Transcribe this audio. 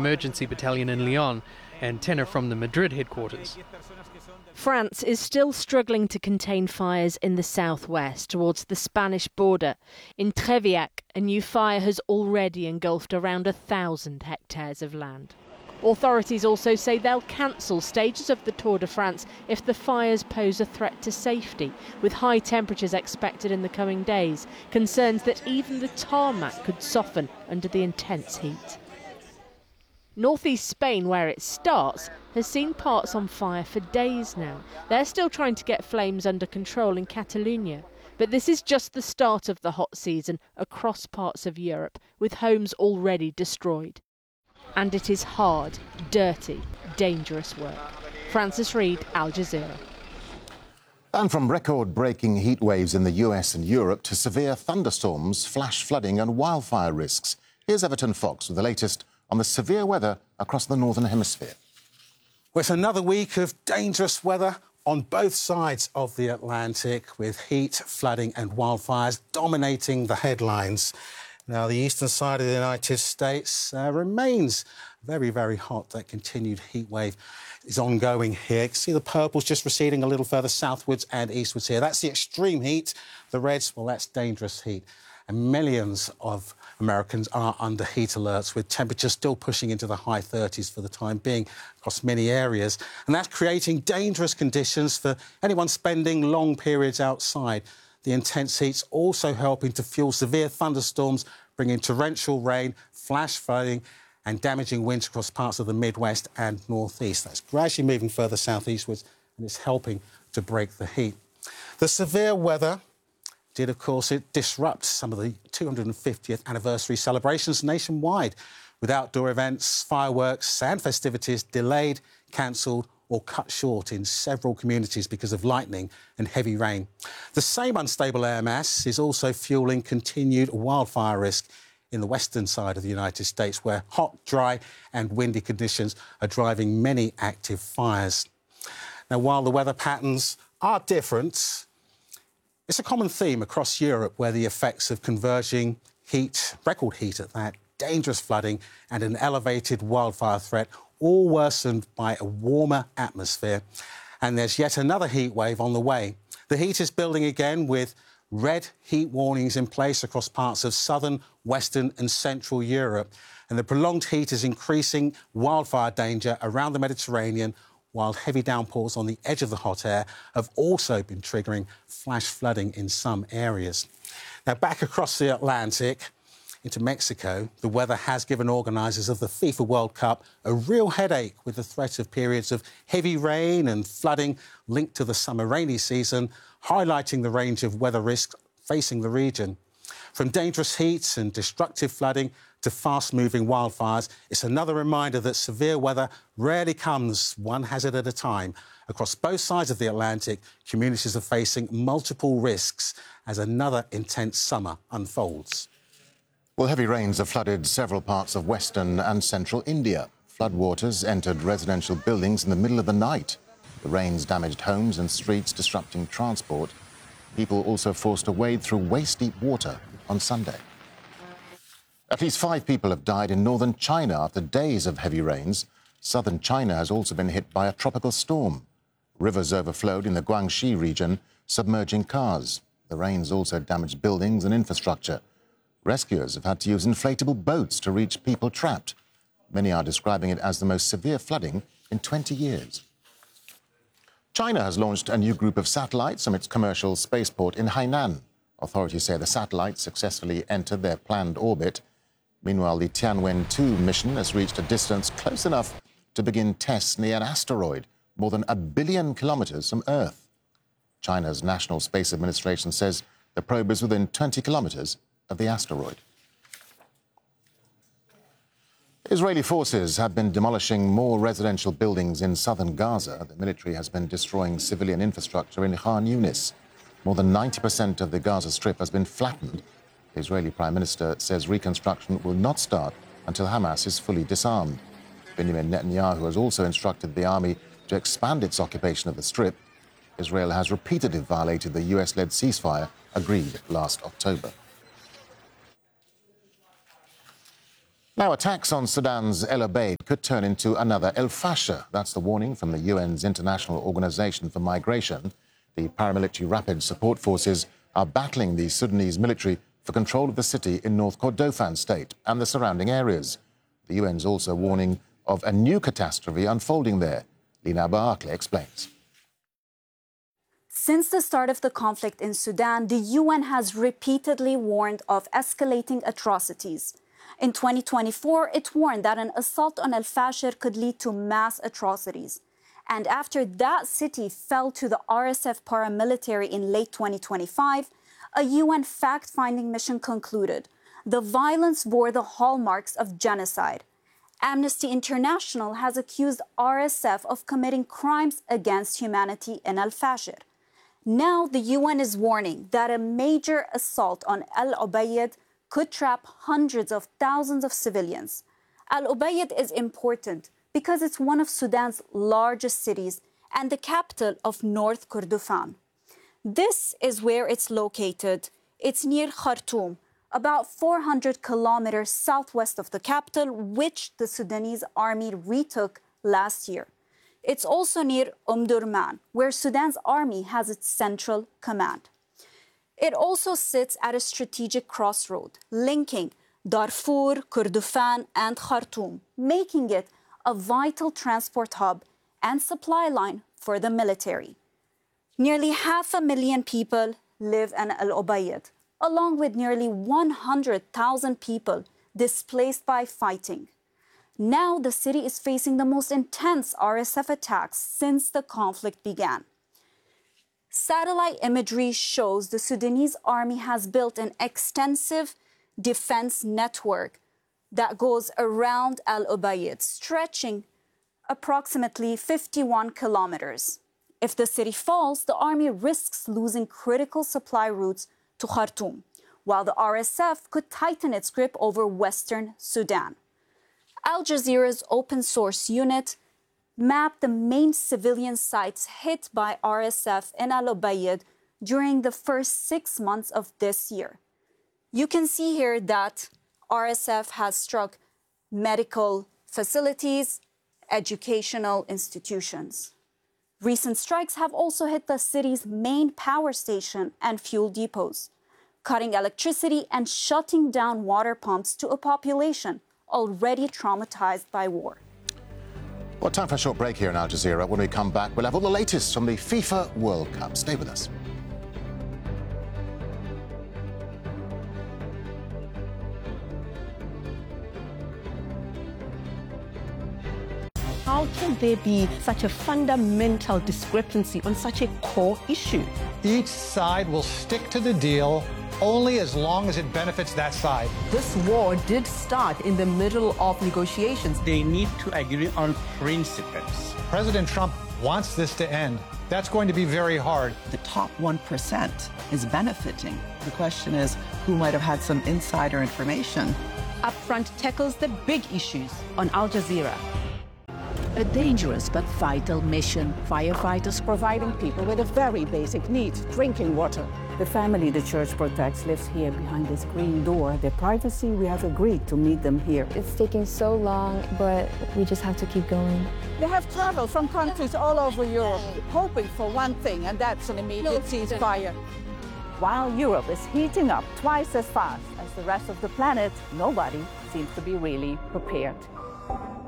emergency battalion in Lyon and 10 are from the Madrid headquarters. France is still struggling to contain fires in the southwest towards the Spanish border. In Treviac, a new fire has already engulfed around 1,000 hectares of land. Authorities also say they'll cancel stages of the Tour de France if the fires pose a threat to safety, with high temperatures expected in the coming days, concerns that even the tarmac could soften under the intense heat. Northeast Spain, where it starts, has seen parts on fire for days now. They're still trying to get flames under control in Catalonia. But this is just the start of the hot season across parts of Europe, with homes already destroyed. And it is hard, dirty, dangerous work. Francis Reid, Al Jazeera. And from record-breaking heat waves in the US and Europe to severe thunderstorms, flash flooding and wildfire risks. Here's Everton Fox with the latest on the severe weather across the Northern Hemisphere. Well, it's another week of dangerous weather on both sides of the Atlantic, with heat, flooding and wildfires dominating the headlines. Now, the eastern side of the United States remains very, very hot. That continued heat wave is ongoing here. You can see the purples just receding a little further southwards and eastwards here. That's the extreme heat. The reds, well, that's dangerous heat. And millions of Americans are under heat alerts, with temperatures still pushing into the high 30s for the time being across many areas. And that's creating dangerous conditions for anyone spending long periods outside. The intense heat's also helping to fuel severe thunderstorms, bringing torrential rain, flash flooding and damaging winds across parts of the Midwest and Northeast. That's gradually moving further southeastwards, and it's helping to break the heat. The severe weather did, of course, it disrupt some of the 250th anniversary celebrations nationwide, with outdoor events, fireworks and festivities delayed, cancelled or cut short in several communities because of lightning and heavy rain. The same unstable air mass is also fuelling continued wildfire risk in the western side of the United States, where hot, dry and windy conditions are driving many active fires. Now, while the weather patterns are different, it's a common theme across Europe, where the effects of converging heat, record heat at that, dangerous flooding and an elevated wildfire threat, all worsened by a warmer atmosphere. And there's yet another heat wave on the way. The heat is building again, with red heat warnings in place across parts of southern, western and central Europe. And the prolonged heat is increasing wildfire danger around the Mediterranean, while heavy downpours on the edge of the hot air have also been triggering flash flooding in some areas. Now, back across the Atlantic into Mexico, the weather has given organisers of the FIFA World Cup a real headache, with the threat of periods of heavy rain and flooding linked to the summer rainy season, highlighting the range of weather risks facing the region. From dangerous heat and destructive flooding to fast-moving wildfires, it's another reminder that severe weather rarely comes one hazard at a time. Across both sides of the Atlantic, communities are facing multiple risks as another intense summer unfolds. Well, heavy rains have flooded several parts of western and central India. Floodwaters entered residential buildings in the middle of the night. The rains damaged homes and streets, disrupting transport. People also forced to wade through waist-deep water on Sunday. At least 5 people have died in northern China after days of heavy rains. Southern China has also been hit by a tropical storm. Rivers overflowed in the Guangxi region, submerging cars. The rains also damaged buildings and infrastructure. Rescuers have had to use inflatable boats to reach people trapped. Many are describing it as the most severe flooding in 20 years. China has launched a new group of satellites from its commercial spaceport in Hainan. Authorities say the satellites successfully entered their planned orbit. Meanwhile, the Tianwen-2 mission has reached a distance close enough to begin tests near an asteroid more than 1 billion kilometers from Earth. China's National Space Administration says the probe is within 20 kilometers of the asteroid. Israeli forces have been demolishing more residential buildings in southern Gaza. The military has been destroying civilian infrastructure in Khan Yunis. More than 90% of the Gaza Strip has been flattened. The Israeli Prime Minister says reconstruction will not start until Hamas is fully disarmed. Benjamin Netanyahu has also instructed the army to expand its occupation of the Strip. Israel has repeatedly violated the US-led ceasefire agreed last October. Now, attacks on Sudan's El Obeid could turn into another El Fasher. That's the warning from the UN's International Organization for Migration. The paramilitary rapid support forces are battling the Sudanese military for control of the city in North Kordofan state and the surrounding areas. The UN's also warning of a new catastrophe unfolding there. Lina Barclay explains. Since the start of the conflict in Sudan, the UN has repeatedly warned of escalating atrocities. In 2024, it warned that an assault on El Fasher could lead to mass atrocities. And after that city fell to the RSF paramilitary in late 2025, a UN fact-finding mission concluded the violence bore the hallmarks of genocide. Amnesty International has accused RSF of committing crimes against humanity in El Fasher. Now the UN is warning that a major assault on El Obeid could trap hundreds of thousands of civilians. El Obeid is important because it's one of Sudan's largest cities and the capital of North Kordofan. This is where it's located. It's near Khartoum, about 400 kilometers southwest of the capital, which the Sudanese army retook last year. It's also near Durman, where Sudan's army has its central command. It also sits at a strategic crossroad, linking Darfur, Kordofan, and Khartoum, making it a vital transport hub and supply line for the military. Nearly 500,000 people live in El Obeid, along with nearly 100,000 people displaced by fighting. Now the city is facing the most intense RSF attacks since the conflict began. Satellite imagery shows the Sudanese army has built an extensive defense network that goes around El Obeid, stretching approximately 51 kilometers. If the city falls, the army risks losing critical supply routes to Khartoum, while the RSF could tighten its grip over western Sudan. Al Jazeera's open source unit mapped the main civilian sites hit by RSF in El Obeid during the first 6 months of this year. You can see here that RSF has struck medical facilities, educational institutions. Recent strikes have also hit the city's main power station and fuel depots, cutting electricity and shutting down water pumps to a population already traumatized by war. Well, time for a short break here in Al Jazeera. When we come back, we'll have all the latest from the FIFA World Cup. Stay with us. How can there be such a fundamental discrepancy on such a core issue? Each side will stick to the deal only as long as it benefits that side. This war did start in the middle of negotiations. They need to agree on principles. President Trump wants this to end. That's going to be very hard. The top 1% is benefiting. The question is, who might have had some insider information? Upfront tackles the big issues on Al Jazeera. A dangerous but vital mission. Firefighters providing people with a very basic need, drinking water. The family the church protects lives here behind this green door. Their privacy, we have agreed to meet them here. It's taking so long, but we just have to keep going. They have traveled from countries all over Europe, hoping for one thing, and that's an immediate ceasefire. While Europe is heating up twice as fast as the rest of the planet, nobody seems to be really prepared.